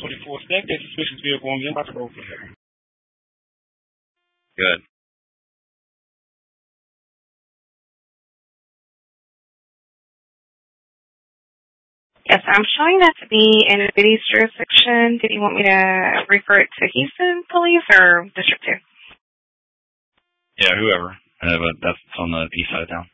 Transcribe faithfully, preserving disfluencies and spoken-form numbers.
twenty-four stack. That suspicious vehicle on me. I'm about to roll for him. Good. Yes, I'm showing that to be in Biddy's jurisdiction. Did you want me to refer it to Houston Police or District two? Yeah, whoever. Uh, but that's on the east side of town.